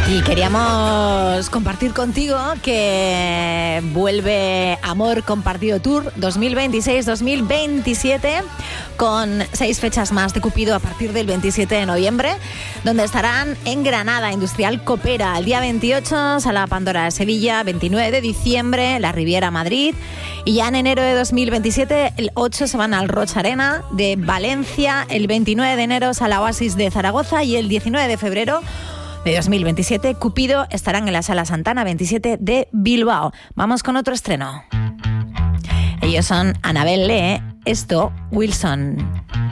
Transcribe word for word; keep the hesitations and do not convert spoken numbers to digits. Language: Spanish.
Y queríamos compartir contigo que vuelve Amor Compartido Tour dos mil veintiséis dos mil veintisiete con seis fechas más de Cupido a partir del veintisiete de noviembre, donde estarán en Granada, Industrial Copera, el día veintiocho, Sala Pandora de Sevilla, veintinueve de diciembre, La Riviera Madrid, y ya en enero de dos mil veintisiete, el ocho se van al Roch Arena de Valencia, el veintinueve de enero Sala Oasis de Zaragoza y el diecinueve de febrero de dos mil veintisiete, Cupido estarán en la Sala Santana veintisiete de Bilbao. Vamos con otro estreno. Ellos son Anabel Lee, esto, Wilson.